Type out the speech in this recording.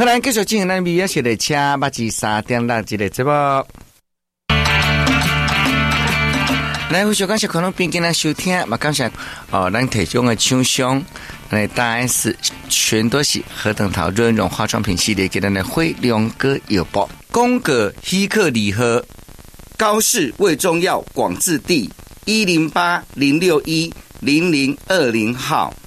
好，咱继续进行咱美食的车目子3.6这个节目。来，非常感谢可能并跟咱收听，嘛感谢咱提供的厂商，来大 S 全都是何等桃润润化妆品系列给咱的辉亮哥药包，宫格希克礼盒，高市胃中药广治地108-061-0020号。